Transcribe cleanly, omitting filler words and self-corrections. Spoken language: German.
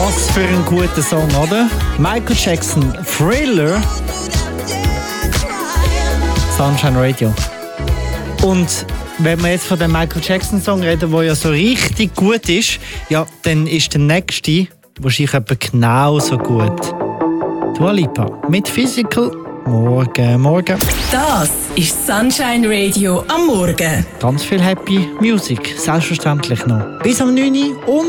Was für ein guter Song, oder? Michael Jackson, Thriller. Sunshine Radio. Und wenn wir jetzt von dem Michael Jackson Song reden, der ja so richtig gut ist, ja, dann ist der nächste wahrscheinlich etwa genauso gut. Dua Lipa mit Physical. Morgen. Das ist Sunshine Radio am Morgen. Ganz viel Happy Music, selbstverständlich noch. Bis am 9 Uhr und